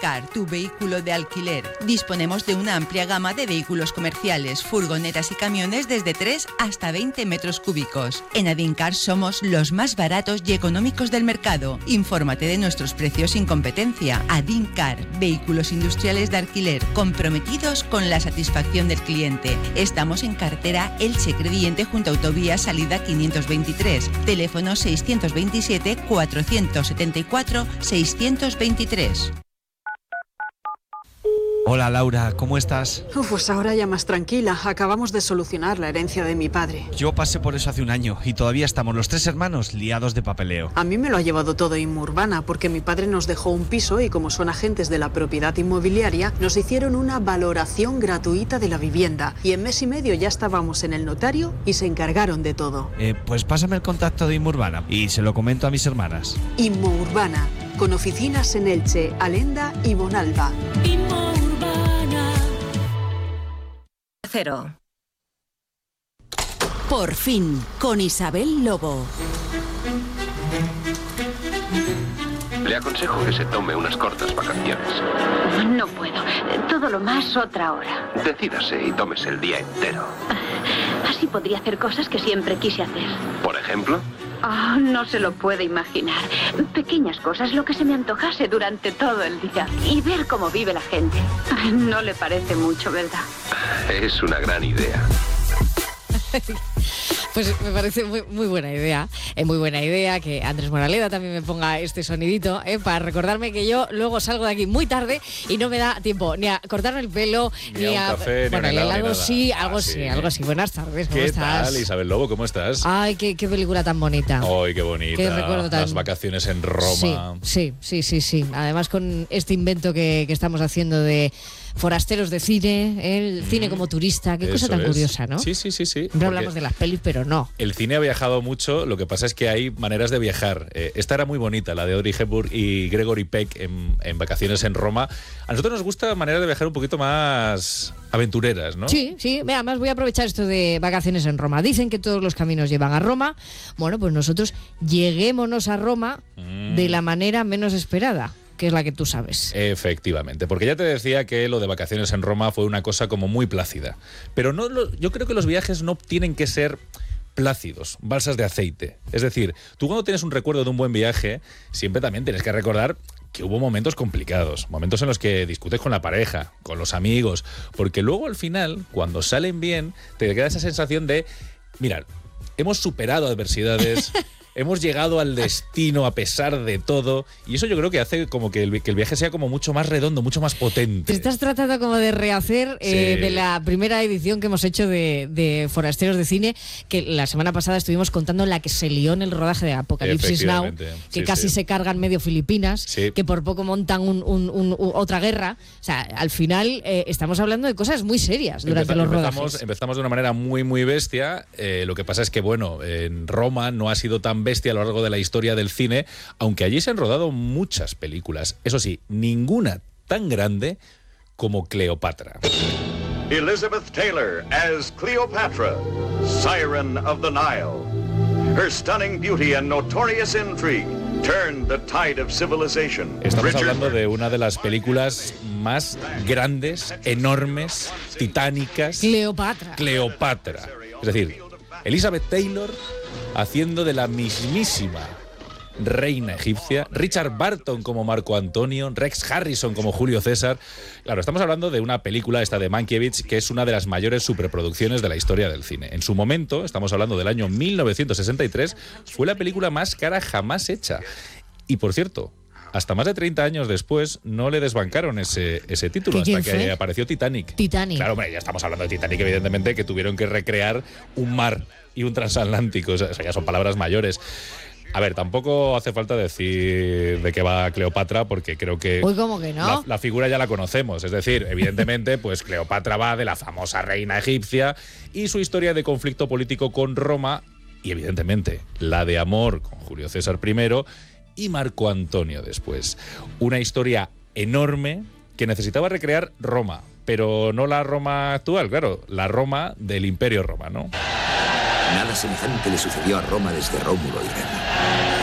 Car, tu vehículo de alquiler. Disponemos de una amplia gama de vehículos comerciales, furgonetas y camiones desde 3 hasta 20 metros cúbicos. En Adincar somos los más baratos y económicos del mercado. Infórmate de nuestros precios sin competencia. Adincar, vehículos industriales de alquiler, comprometidos con la satisfacción del cliente. Estamos en carretera Elche Crevillente junto a autovía salida 523. Teléfono 627 474 623. Hola Laura, ¿cómo estás? Pues ahora ya más tranquila. Acabamos de solucionar la herencia de mi padre. Yo pasé por eso hace un año y todavía estamos los 3 hermanos liados de papeleo. A mí me lo ha llevado todo Inmurbana porque mi padre nos dejó un piso y como son agentes de la propiedad inmobiliaria, nos hicieron una valoración gratuita de la vivienda. Y en mes y medio ya estábamos en el notario y se encargaron de todo. Pues pásame el contacto de Inmurbana y se lo comento a mis hermanas. Inmurbana, con oficinas en Elche, Alenda y Bonalba. Cero. Por fin, con Isabel Lobo. Le aconsejo que se tome unas cortas vacaciones. No puedo. Todo lo más otra hora. Decídase y tómese el día entero. Así podría hacer cosas que siempre quise hacer. ¿Por ejemplo? Oh, no se lo puede imaginar. Pequeñas cosas, lo que se me antojase durante todo el día. Y ver cómo vive la gente. No le parece mucho, ¿verdad? Es una gran idea. Pues me parece muy buena idea. Es muy buena idea que Andrés Moraleda también me ponga este sonidito, para recordarme que yo luego salgo de aquí muy tarde y no me da tiempo ni a cortarme el pelo, ni a un café, bueno, ni a un helado, algo sí, algo así. Buenas tardes, ¿cómo estás? ¿Qué tal, Isabel Lobo? ¿Cómo estás? Ay, qué película tan bonita. Ay, qué bonita. Qué recuerdo tan... Las vacaciones en Roma. Sí. Además con este invento que estamos haciendo de forasteros de cine, el cine como turista, qué cosa tan curiosa, ¿no? Sí. No hablamos de las pelis, pero no. El cine ha viajado mucho, lo que pasa es que hay maneras de viajar. Esta era muy bonita, la de Audrey Hepburn y Gregory Peck en vacaciones en Roma. A nosotros nos gusta maneras de viajar un poquito más aventureras, ¿no? Sí. Además voy a aprovechar esto de vacaciones en Roma. Dicen que todos los caminos llevan a Roma. Bueno, pues nosotros lleguémonos a Roma de la manera menos esperada, que es la que tú sabes. Efectivamente, porque ya te decía que lo de vacaciones en Roma fue una cosa como muy plácida. Pero yo creo que los viajes no tienen que ser plácidos, balsas de aceite. Es decir, tú cuando tienes un recuerdo de un buen viaje, siempre también tienes que recordar que hubo momentos complicados, momentos en los que discutes con la pareja, con los amigos, porque luego al final, cuando salen bien, te queda esa sensación de, mirad, hemos superado adversidades, hemos llegado al destino a pesar de todo, y eso yo creo que hace como que el viaje sea como mucho más redondo, mucho más potente. Te estás tratando como de rehacer de la primera edición que hemos hecho de Forasteros de Cine, que la semana pasada estuvimos contando la que se lió en el rodaje de Apocalipsis Now, que casi se cargan medio Filipinas, que por poco montan otra guerra. O sea, al final estamos hablando de cosas muy serias durante los rodajes. Empezamos de una manera muy bestia. Lo que pasa es que, bueno, en Roma no ha sido tan bestia a lo largo de la historia del cine, aunque allí se han rodado muchas películas. Eso sí, ninguna tan grande como Cleopatra. Elizabeth Taylor as Cleopatra, Siren of the Nile. Her stunning beauty and notorious intrigue turned the tide of civilization. Estamos hablando de una de las películas más grandes, enormes, titánicas. Cleopatra. Es decir, Elizabeth Taylor haciendo de la mismísima reina egipcia, Richard Burton como Marco Antonio, Rex Harrison como Julio César. Claro, estamos hablando de una película, esta de Mankiewicz, que es una de las mayores superproducciones de la historia del cine. En su momento, estamos hablando del año 1963, fue la película más cara jamás hecha. Y por cierto, hasta más de 30 años después no le desbancaron ese título, hasta que apareció Titanic. Claro, hombre, ya estamos hablando de Titanic, evidentemente, que tuvieron que recrear un mar y un transatlántico. O sea, ya son palabras mayores. A ver, tampoco hace falta decir de qué va Cleopatra, porque creo que... Uy, ¿cómo que no? La figura ya la conocemos. Es decir, evidentemente, pues Cleopatra va de la famosa reina egipcia y su historia de conflicto político con Roma, y evidentemente la de amor con Julio César I y Marco Antonio después. Una historia enorme que necesitaba recrear Roma, pero no la Roma actual, claro, la Roma del Imperio Romano. Nada semejante le sucedió a Roma desde Rómulo y Remo.